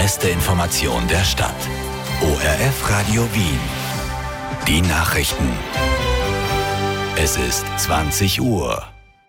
Beste Information der Stadt. ORF Radio Wien. Die Nachrichten. Es ist 20 Uhr.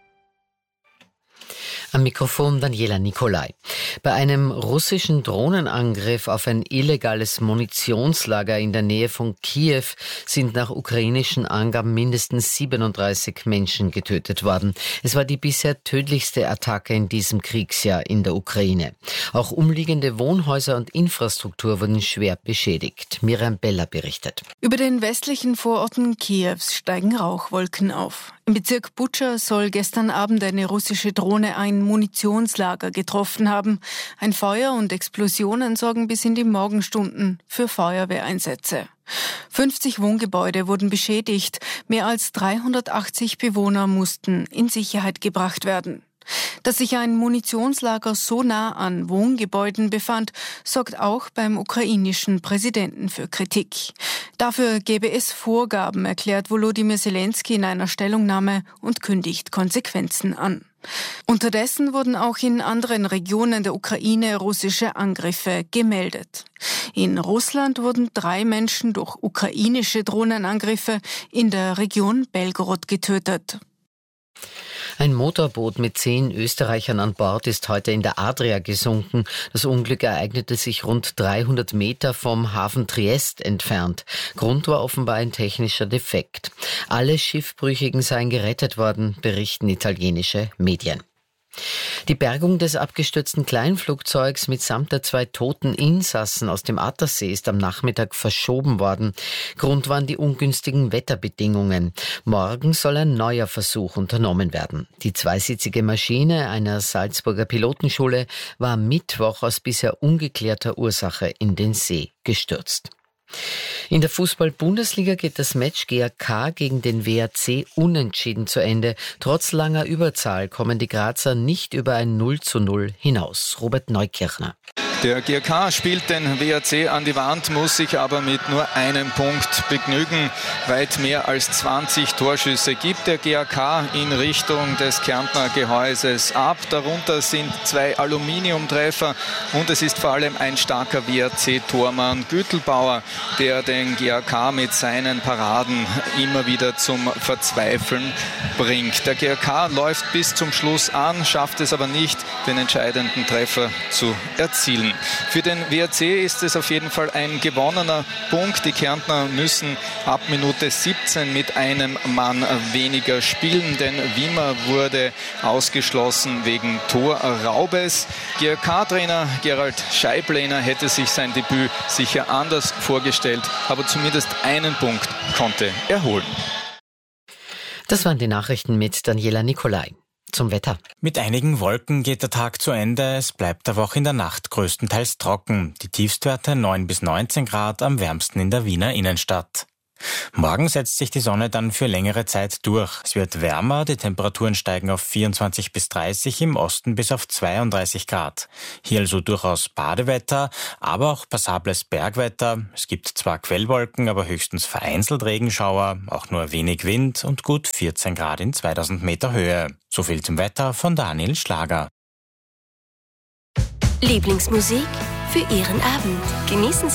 Am Mikrofon Daniela Nicolai. Bei einem russischen Drohnenangriff auf ein illegales Munitionslager in der Nähe von Kiew sind nach ukrainischen Angaben mindestens 37 Menschen getötet worden. Es war die bisher tödlichste Attacke in diesem Kriegsjahr in der Ukraine. Auch umliegende Wohnhäuser und Infrastruktur wurden schwer beschädigt. Miriam Beller berichtet. Über den westlichen Vororten Kiews steigen Rauchwolken auf. Im Bezirk Butscha soll gestern Abend eine russische Drohne ein Munitionslager getroffen haben. Ein Feuer und Explosionen sorgen bis in die Morgenstunden für Feuerwehreinsätze. 50 Wohngebäude wurden beschädigt. Mehr als 380 Bewohner mussten in Sicherheit gebracht werden. Dass sich ein Munitionslager so nah an Wohngebäuden befand, sorgt auch beim ukrainischen Präsidenten für Kritik. Dafür gebe es Vorgaben, erklärt Volodymyr Zelensky in einer Stellungnahme und kündigt Konsequenzen an. Unterdessen wurden auch in anderen Regionen der Ukraine russische Angriffe gemeldet. In Russland wurden 3 Menschen durch ukrainische Drohnenangriffe in der Region Belgorod getötet. Ein Motorboot mit 10 Österreichern an Bord ist heute in der Adria gesunken. Das Unglück ereignete sich rund 300 Meter vom Hafen Triest entfernt. Grund war offenbar ein technischer Defekt. Alle Schiffbrüchigen seien gerettet worden, berichten italienische Medien. Die Bergung des abgestürzten Kleinflugzeugs mitsamt der 2 toten Insassen aus dem Attersee ist am Nachmittag verschoben worden. Grund waren die ungünstigen Wetterbedingungen. Morgen soll ein neuer Versuch unternommen werden. Die zweisitzige Maschine einer Salzburger Pilotenschule war am Mittwoch aus bisher ungeklärter Ursache in den See gestürzt. In der Fußball-Bundesliga geht das Match GAK gegen den WAC unentschieden zu Ende. Trotz langer Überzahl kommen die Grazer nicht über ein 0:0 hinaus. Robert Neukirchner. Der GAK spielt den WAC an die Wand, muss sich aber mit nur einem Punkt begnügen. Weit mehr als 20 Torschüsse gibt der GAK in Richtung des Kärntner Gehäuses ab. Darunter sind 2 Aluminiumtreffer und es ist vor allem ein starker WAC-Tormann Güttelbauer, der den GAK mit seinen Paraden immer wieder zum Verzweifeln bringt. Der GAK läuft bis zum Schluss an, schafft es aber nicht, den entscheidenden Treffer zu erzielen. Für den WAC ist es auf jeden Fall ein gewonnener Punkt. Die Kärntner müssen ab Minute 17 mit einem Mann weniger spielen, denn Wimmer wurde ausgeschlossen wegen Torraubes. GAK-Trainer Gerald Scheiblehner hätte sich sein Debüt sicher anders vorgestellt, aber zumindest einen Punkt konnte er holen. Das waren die Nachrichten mit Daniela Nicolai. Zum Wetter. Mit einigen Wolken geht der Tag zu Ende. Es bleibt aber auch in der Nacht größtenteils trocken. Die Tiefstwerte 9 bis 19 Grad, am wärmsten in der Wiener Innenstadt. Morgen setzt sich die Sonne dann für längere Zeit durch. Es wird wärmer, die Temperaturen steigen auf 24 bis 30, im Osten bis auf 32 Grad. Hier also durchaus Badewetter, aber auch passables Bergwetter. Es gibt zwar Quellwolken, aber höchstens vereinzelt Regenschauer, auch nur wenig Wind und gut 14 Grad in 2000 Meter Höhe. So viel zum Wetter von Daniel Schlager. Lieblingsmusik für Ihren Abend. Genießen Sie